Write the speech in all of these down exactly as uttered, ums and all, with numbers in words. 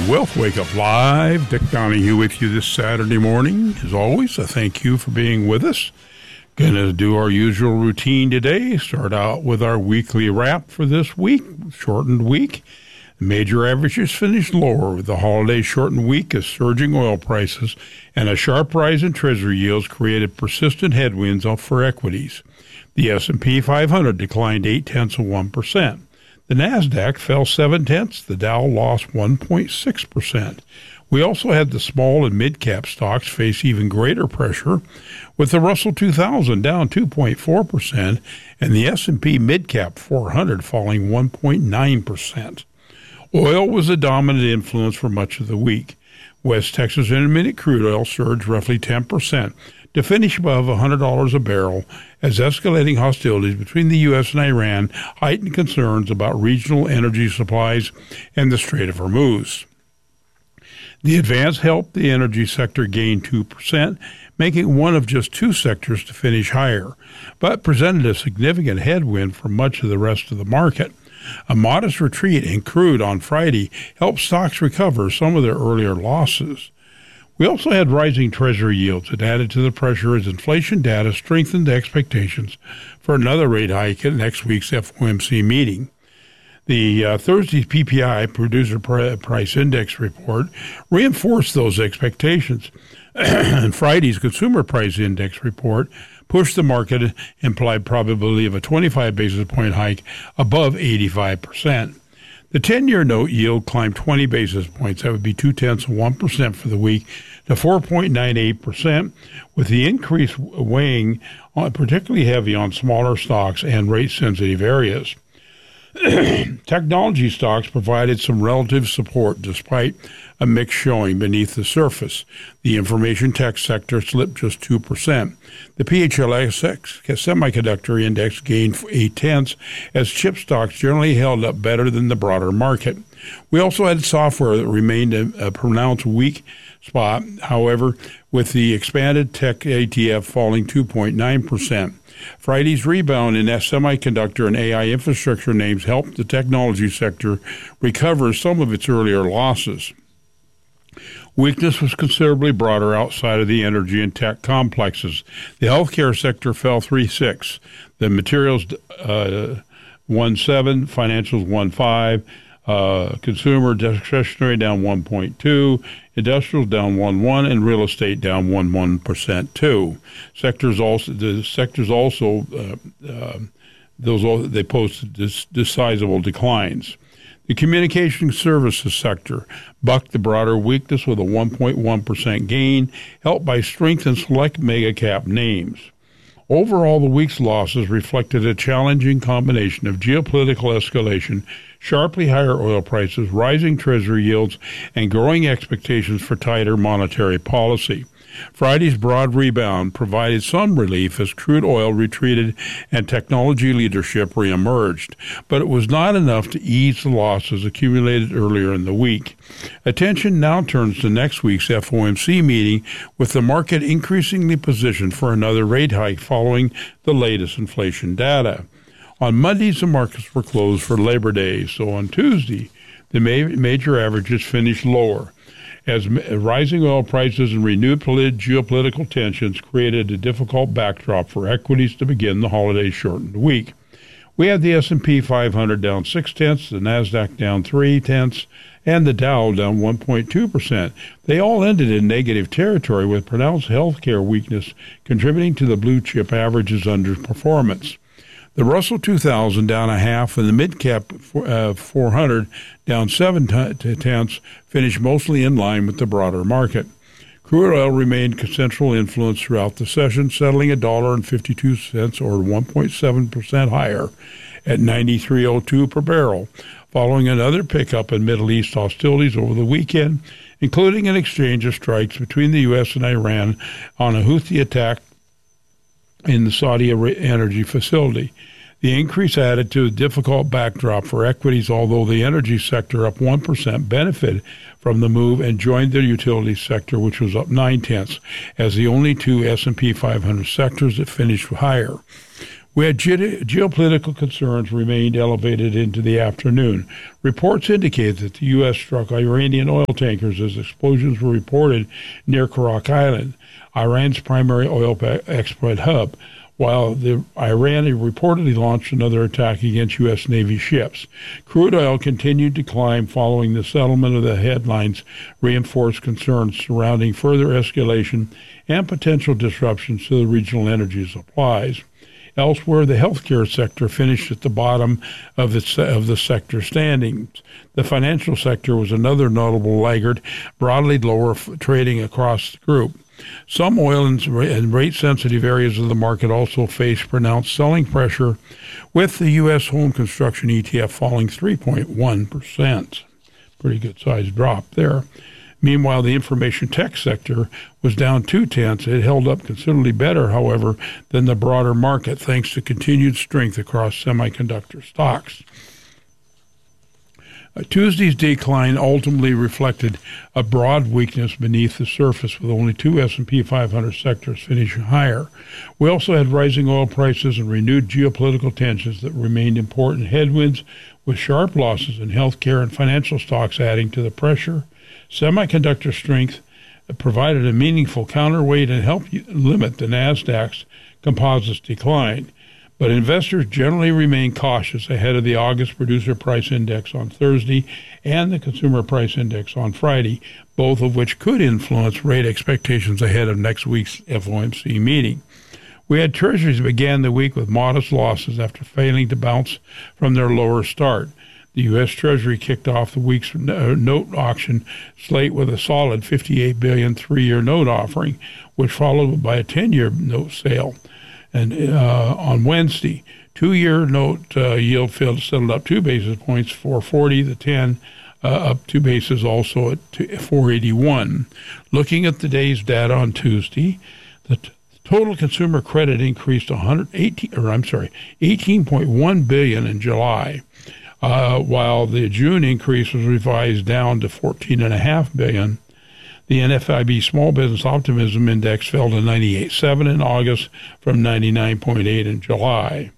Wealth Wake Up Live. Dick Donahue with you this Saturday morning. As always, I thank you for being with us. Going to do our usual routine today. Start out with our weekly wrap for this week, shortened week. The major averages finished lower with the holiday shortened week as surging oil prices and a sharp rise in Treasury yields created persistent headwinds for equities. The S and P five hundred declined eight tenths of one percent. The NASDAQ fell seven tenths. The Dow lost one point six percent. We also had the small and mid-cap stocks face even greater pressure, with the Russell two thousand down two point four percent and the S and P mid-cap four hundred falling one point nine percent. Oil was the dominant influence for much of the week. West Texas Intermediate crude oil surged roughly ten percent to finish above one hundred dollars a barrel as escalating hostilities between the U S and Iran heightened concerns about regional energy supplies and the Strait of Hormuz. The advance helped the energy sector gain two percent, making one of just two sectors to finish higher, but presented a significant headwind for much of the rest of the market. A modest retreat in crude on Friday helped stocks recover some of their earlier losses. We also had rising Treasury yields that added to the pressure as inflation data strengthened expectations for another rate hike at next week's F O M C meeting. The uh, Thursday's P P I, Producer Price Index report, reinforced those expectations. And Friday's Consumer Price Index report pushed the market implied probability of a twenty-five basis point hike above eighty-five percent. The ten-year note yield climbed twenty basis points. That would be two-tenths of one percent for the week to four point nine eight percent, with the increase weighing on, particularly heavy on smaller stocks and rate-sensitive areas. Technology stocks provided some relative support despite a mixed showing beneath the surface. The information tech sector slipped just two percent. The P H L X Semiconductor Index gained eight tenths as chip stocks generally held up better than the broader market. We also had software that remained a, a pronounced weak spot, however, with the expanded tech A T F falling two point nine percent. Friday's rebound in semiconductor and A I infrastructure names helped the technology sector recover some of its earlier losses. Weakness was considerably broader outside of the energy and tech complexes. The healthcare sector fell three point six. The materials uh, one point seven, financials one point five, uh, consumer discretionary down one point two, industrials down one point one, and real estate down one point one percent too. Sectors also the sectors also uh, uh, those they posted this, this sizable declines. The communication services sector bucked the broader weakness with a one point one percent gain, helped by strength in select mega-cap names. Overall, the week's losses reflected a challenging combination of geopolitical escalation, sharply higher oil prices, rising Treasury yields, and growing expectations for tighter monetary policy. Friday's broad rebound provided some relief as crude oil retreated and technology leadership reemerged, but it was not enough to ease the losses accumulated earlier in the week. Attention now turns to next week's F O M C meeting, with the market increasingly positioned for another rate hike following the latest inflation data. On Mondays, the markets were closed for Labor Day, so on Tuesday, the ma- major averages finished lower, as rising oil prices and renewed geopolitical tensions created a difficult backdrop for equities to begin the holiday-shortened week. We had the S and P five hundred down six tenths, the NASDAQ down three tenths, and the Dow down one point two percent. They all ended in negative territory, with pronounced healthcare weakness contributing to the blue-chip averages underperformance. The Russell two thousand down a half, and the mid-cap uh, four hundred down seven t- tenths finished mostly in line with the broader market. Crude oil remained central influence throughout the session, settling one dollar and fifty-two cents or one point seven percent higher at ninety-three oh two per barrel, following another pickup in Middle East hostilities over the weekend, including an exchange of strikes between the U S and Iran on a Houthi attack in the Saudi energy facility. The increase added to a difficult backdrop for equities, although the energy sector, up one percent, benefited from the move and joined the utility sector, which was up nine tenths, as the only two S and P five hundred sectors that finished higher. We had ge- geopolitical concerns remained elevated into the afternoon. Reports indicate that the U S struck Iranian oil tankers as explosions were reported near Karak Island, Iran's primary oil export hub, while the Iran reportedly launched another attack against U S Navy ships. Crude oil continued to climb following the settlement of the headlines, reinforced concerns surrounding further escalation and potential disruptions to the regional energy supplies. Elsewhere, the healthcare sector finished at the bottom of, its, of the sector standings. The financial sector was another notable laggard, broadly lower f- trading across the group. Some oil and rate-sensitive areas of the market also faced pronounced selling pressure, with the U S home construction E T F falling three point one percent. Pretty good-sized drop there. Meanwhile, the information tech sector was down two-tenths. It held up considerably better, however, than the broader market, thanks to continued strength across semiconductor stocks. Uh, Tuesday's decline ultimately reflected a broad weakness beneath the surface, with only two S and P five hundred sectors finishing higher. We also had rising oil prices and renewed geopolitical tensions that remained important headwinds, with sharp losses in healthcare and financial stocks adding to the pressure. Semiconductor strength provided a meaningful counterweight and helped limit the NASDAQ's composites decline. But investors generally remain cautious ahead of the August Producer Price Index on Thursday and the Consumer Price Index on Friday, both of which could influence rate expectations ahead of next week's F O M C meeting. We had Treasuries began the week with modest losses after failing to bounce from their lower start. The U S. Treasury kicked off the week's note auction slate with a solid fifty-eight billion dollars three-year note offering, which followed by a ten-year note sale. And uh, on Wednesday, two-year note uh, yield settled up two basis points, four forty. The ten uh, up two bases also at four eighty-one. Looking at the day's data on Tuesday, the t- total consumer credit increased one hundred eighteen, or I'm sorry, eighteen point one billion dollars in July. Uh, while the June increase was revised down to fourteen point five billion dollars. The N F I B Small Business Optimism Index fell to ninety-eight point seven in August from ninety-nine point eight in July.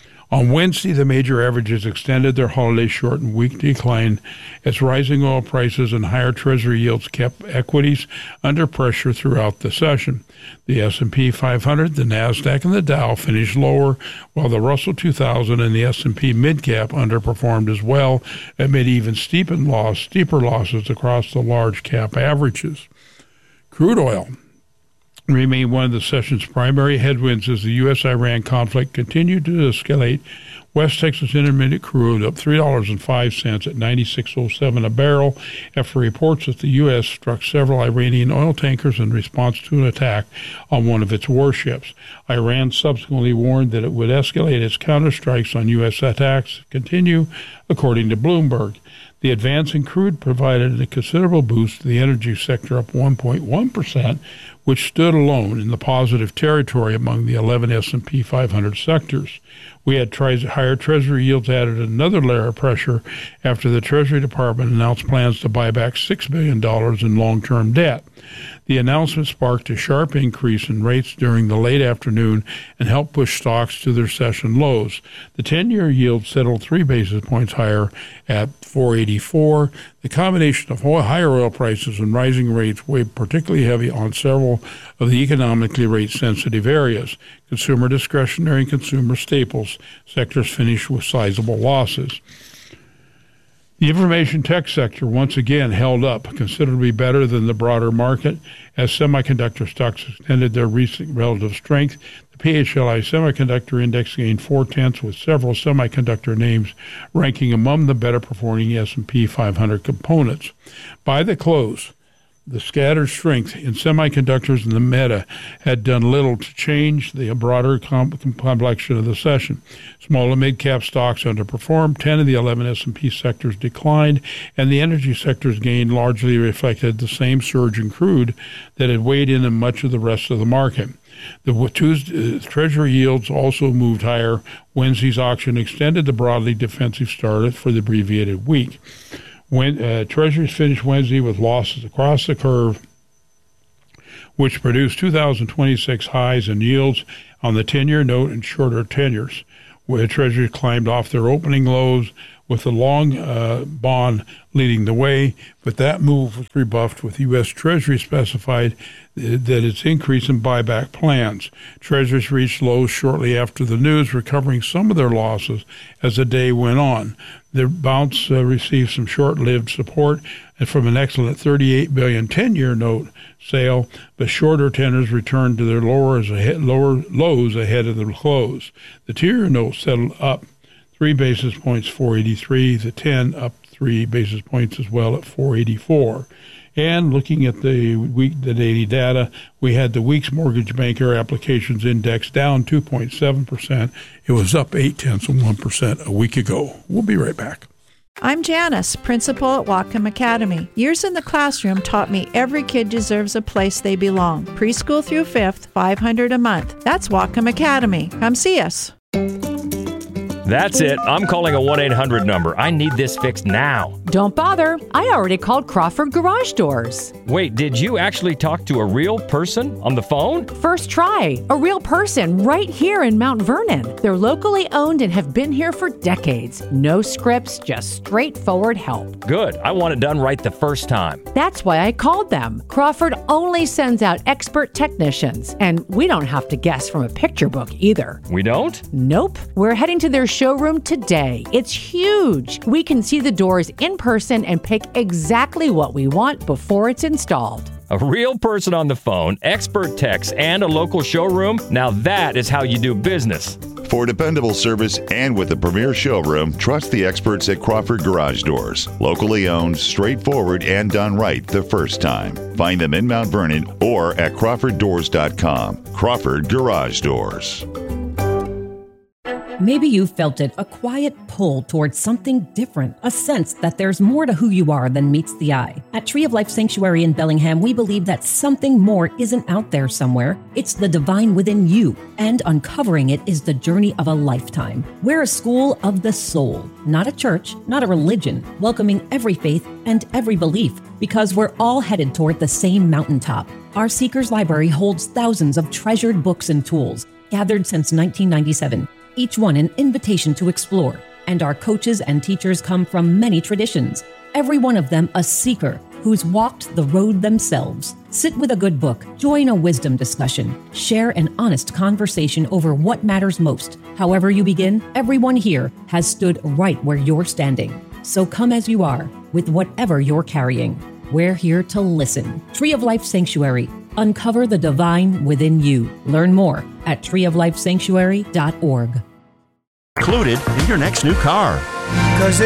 On Wednesday, the major averages extended their holiday-shortened week decline as rising oil prices and higher Treasury yields kept equities under pressure throughout the session. The S and P five hundred, the NASDAQ, and the Dow finished lower, while the Russell two thousand and the S and P mid-cap underperformed as well, amid even steeper, loss, steeper losses across the large-cap averages. Crude oil remained one of the session's primary headwinds as the U S Iran conflict continued to escalate. West Texas Intermediate crude up three dollars and five cents at ninety-six oh seven a barrel after reports that the U S struck several Iranian oil tankers in response to an attack on one of its warships. Iran subsequently warned that it would escalate its counterstrikes on U S attacks continue, according to Bloomberg. The advance in crude provided a considerable boost to the energy sector, up one point one percent, which stood alone in the positive territory among the eleven S and P five hundred sectors. We had tri- higher Treasury yields added another layer of pressure after the Treasury Department announced plans to buy back six billion dollars in long-term debt. The announcement sparked a sharp increase in rates during the late afternoon and helped push stocks to their session lows. The ten-year yield settled three basis points higher at four eighty-four. The combination of higher oil prices and rising rates weighed particularly heavy on several of the economically rate-sensitive areas. Consumer discretionary and consumer staples sectors finished with sizable losses. The information tech sector once again held up considerably better than the broader market as semiconductor stocks extended their recent relative strength. The P H L I Semiconductor Index gained four-tenths, with several semiconductor names ranking among the better-performing S and P five hundred components. By the close, the scattered strength in semiconductors and the meta had done little to change the broader complexion of the session. Small and mid-cap stocks underperformed, ten of the eleven S and P sectors declined, and the energy sector's gain largely reflected the same surge in crude that had weighed in on much of the rest of the market. The Tuesday, uh, Treasury yields also moved higher. Wednesday's auction extended the broadly defensive start for the abbreviated week. When uh, Treasuries finished Wednesday with losses across the curve, which produced two thousand twenty-six highs in yields on the ten-year note and shorter tenures, where Treasuries climbed off their opening lows, with the long uh, bond leading the way, but that move was rebuffed with U S. Treasury specified that its increase in buyback plans. Treasuries reached lows shortly after the news, recovering some of their losses as the day went on. The bounce uh, received some short-lived support from an excellent thirty-eight billion dollars ten-year note sale, but shorter tenors returned to their lower, ahead, lower lows ahead of the close. The two-year note settled up three basis points, four eighty-three. The ten up three basis points as well at four eighty-four. And looking at the week, the daily data, we had the week's mortgage banker applications index down two point seven percent. It was up eight tenths of one percent a week ago. We'll be right back. I'm Janice, principal at Whatcom Academy. Years in the classroom taught me every kid deserves a place they belong. Preschool through fifth, five hundred dollars a month. That's Whatcom Academy. Come see us. That's it. I'm calling a one eight hundred number. I need this fixed now. Don't bother. I already called Crawford Garage Doors. Wait, did you actually talk to a real person on the phone? First try. A real person right here in Mount Vernon. They're locally owned and have been here for decades. No scripts, just straightforward help. Good. I want it done right the first time. That's why I called them. Crawford only sends out expert technicians, and we don't have to guess from a picture book either. We don't? Nope. We're heading to their showroom today. It's huge. We can see the doors in person and pick exactly what we want before it's installed. A real person on the phone, expert techs, and a local showroom? Now that is how you do business. For dependable service and with a premier showroom, trust the experts at Crawford Garage Doors. Locally owned, straightforward, and done right the first time. Find them in Mount Vernon or at crawford doors dot com. Crawford Garage Doors. Maybe you felt it, a quiet pull towards something different, a sense that there's more to who you are than meets the eye. At Tree of Life Sanctuary in Bellingham, we believe that something more isn't out there somewhere. It's the divine within you, and uncovering it is the journey of a lifetime. We're a school of the soul, not a church, not a religion, welcoming every faith and every belief, because we're all headed toward the same mountaintop. Our Seekers Library holds thousands of treasured books and tools, gathered since nineteen ninety-seven. Each one an invitation to explore, and our coaches and teachers come from many traditions, every one of them a seeker who's walked the road themselves. Sit with a good book, join a wisdom discussion, share an honest conversation over what matters most. However you begin, everyone here has stood right where you're standing. So come as you are, with whatever you're carrying. We're here to listen. Tree of Life Sanctuary. Uncover the divine within you. Learn more at tree of life sanctuary dot org. Included in your next new car. 'Cause